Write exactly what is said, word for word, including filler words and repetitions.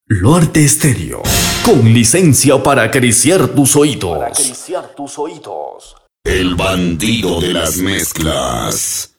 Luarte Estéreo, con licencia para acariciar tus oídos. Para acariciar tus oídos. El bandido de las mezclas.